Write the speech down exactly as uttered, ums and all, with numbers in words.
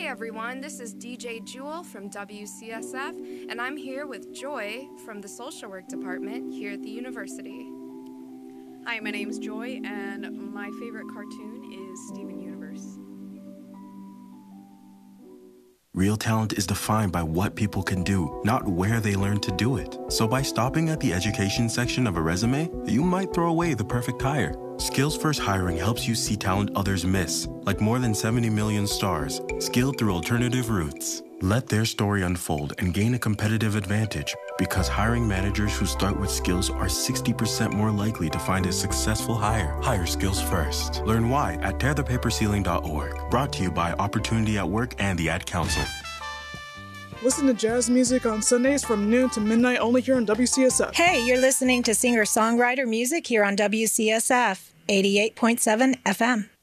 everyone, this is D J Jewel from W C S F, and I'm here with Joy from the Social Work Department here at the university. Hi, my name is Joy, and my favorite cartoon is Steven Universe. Real talent is defined by what people can do, not where they learn to do it. So by stopping at the education section of a resume, you might throw away the perfect hire. Skills First Hiring helps you see talent others miss, like more than seventy million stars, skilled through alternative routes. Let their story unfold and gain a competitive advantage, because hiring managers who start with skills are sixty percent more likely to find a successful hire. Hire skills first. Learn why at tear the paper ceiling dot org. Brought to you by Opportunity at Work and the Ad Council. Listen to jazz music on Sundays from noon to midnight only here on W C S F. Hey, you're listening to singer-songwriter music here on W C S F, eighty-eight point seven F M.